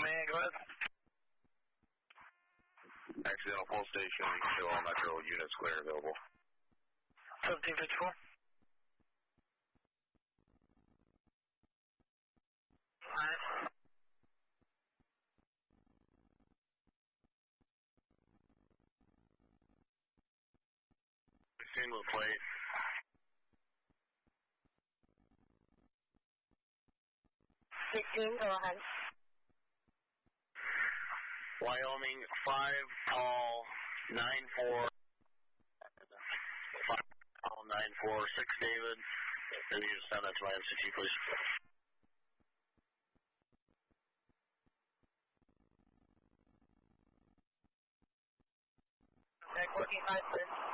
man, go ahead. Accidental full station, show all Metro units clear available. 1754. Alright. Single plate. Go ahead. Wyoming 5, Paul 94, 5, Paul 94, 6 David. Can you just send that to my MCT, please? Working 5, sir.